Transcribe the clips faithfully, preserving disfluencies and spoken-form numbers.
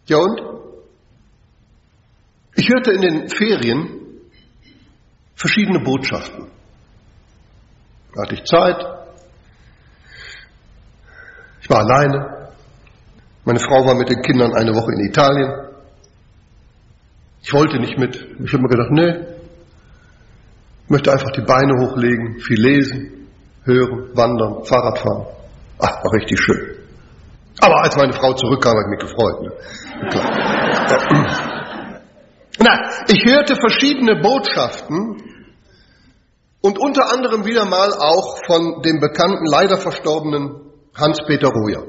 Ja und? Ich hörte in den Ferien verschiedene Botschaften. Da hatte ich Zeit. Ich war alleine. Meine Frau war mit den Kindern eine Woche in Italien. Ich wollte nicht mit. Ich habe mir gedacht, nee, ich möchte einfach die Beine hochlegen, viel lesen, hören, wandern, Fahrrad fahren. Ach, war richtig schön. Aber als meine Frau zurückkam, habe ich mich gefreut. Ne? Klar. Na, ich hörte verschiedene Botschaften und unter anderem wieder mal auch von dem bekannten, leider verstorbenen Hans-Peter Royer.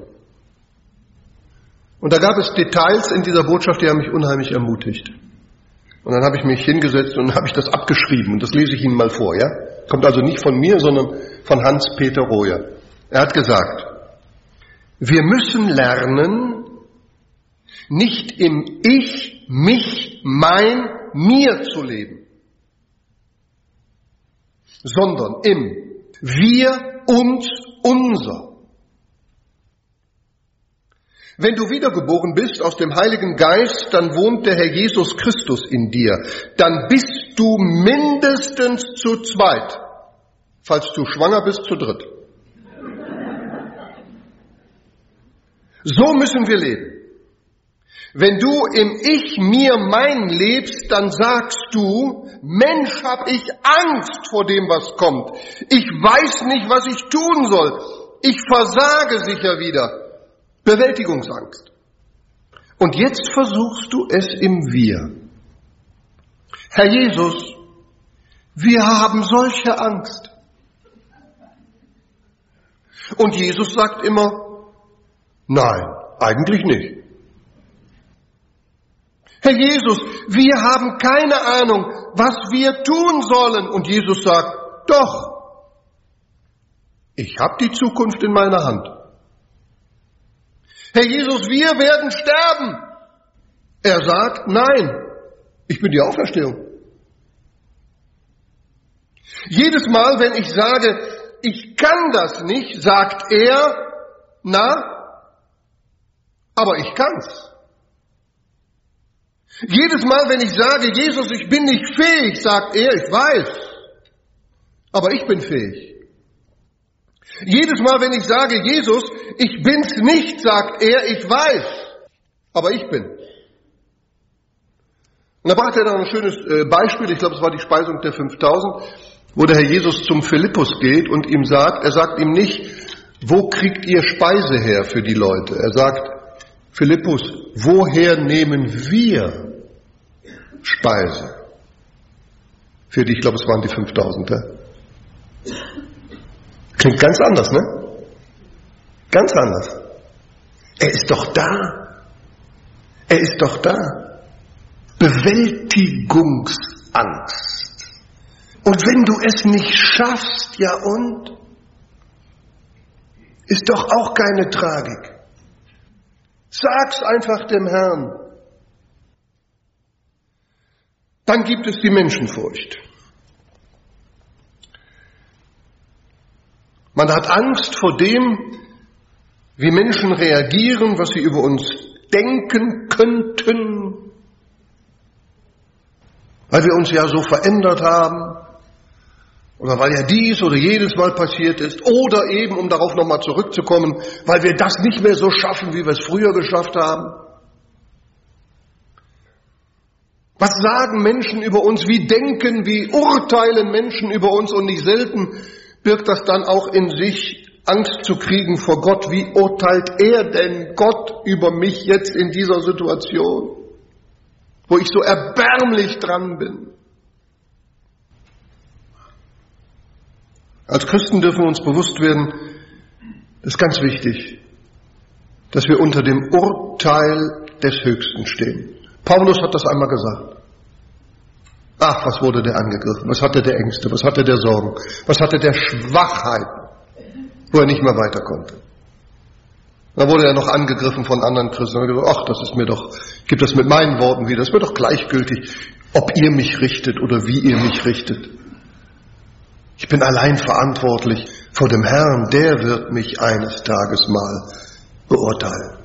Und da gab es Details in dieser Botschaft, die haben mich unheimlich ermutigt. Und dann habe ich mich hingesetzt und habe ich das abgeschrieben. Und das lese ich Ihnen mal vor, ja? Kommt also nicht von mir, sondern von Hans-Peter Royer. Er hat gesagt, wir müssen lernen, nicht im Ich, mich, mein, mir zu leben, sondern im Wir, uns, unser. Wenn du wiedergeboren bist aus dem Heiligen Geist, dann wohnt der Herr Jesus Christus in dir. Dann bist du mindestens zu zweit, falls du schwanger bist, zu dritt. So müssen wir leben. Wenn du im Ich, mir, mein lebst, dann sagst du, Mensch, hab ich Angst vor dem, was kommt. Ich weiß nicht, was ich tun soll. Ich versage sicher wieder. Bewältigungsangst. Und jetzt versuchst du es im Wir. Herr Jesus, wir haben solche Angst. Und Jesus sagt immer, nein, eigentlich nicht. Herr Jesus, wir haben keine Ahnung, was wir tun sollen. Und Jesus sagt, doch, ich habe die Zukunft in meiner Hand. Herr Jesus, wir werden sterben. Er sagt, nein, ich bin die Auferstehung. Jedes Mal, wenn ich sage, ich kann das nicht, sagt er, na, aber ich kann's. Jedes Mal, wenn ich sage, Jesus, ich bin nicht fähig, sagt er, ich weiß, aber ich bin fähig. Jedes Mal, wenn ich sage, Jesus, ich bin's nicht, sagt er, ich weiß, aber ich bin. Und da brachte er noch ein schönes Beispiel, ich glaube, es war die Speisung der fünftausend, wo der Herr Jesus zum Philippus geht und ihm sagt, er sagt ihm nicht, wo kriegt ihr Speise her für die Leute? Er sagt, Philippus, woher nehmen wir Speise? Für die, ich glaube, es waren die fünftausend, ja? Klingt ganz anders, ne? Ganz anders. Er ist doch da. Er ist doch da. Bewältigungsangst. Und wenn du es nicht schaffst, ja und? Ist doch auch keine Tragik. Sag's einfach dem Herrn. Dann gibt es die Menschenfurcht. Man hat Angst vor dem, wie Menschen reagieren, was sie über uns denken könnten, weil wir uns ja so verändert haben oder weil ja dies oder jedes Mal passiert ist oder eben, um darauf nochmal zurückzukommen, weil wir das nicht mehr so schaffen, wie wir es früher geschafft haben. Was sagen Menschen über uns? Wie denken, wie urteilen Menschen über uns? Und nicht selten birgt das dann auch in sich, Angst zu kriegen vor Gott. Wie urteilt er denn Gott über mich jetzt in dieser Situation, wo ich so erbärmlich dran bin? Als Christen dürfen wir uns bewusst werden, das ist ganz wichtig, dass wir unter dem Urteil des Höchsten stehen. Paulus hat das einmal gesagt. Ach, was wurde der angegriffen? Was hatte der Ängste? Was hatte der Sorgen? Was hatte der Schwachheiten, wo er nicht mehr weiter konnte? Da wurde er noch angegriffen von anderen Christen. Und er hat gesagt, ach, das ist mir doch, ich gebe das mit meinen Worten wieder, das ist mir doch gleichgültig, ob ihr mich richtet oder wie ihr mich richtet. Ich bin allein verantwortlich vor dem Herrn, der wird mich eines Tages mal beurteilen.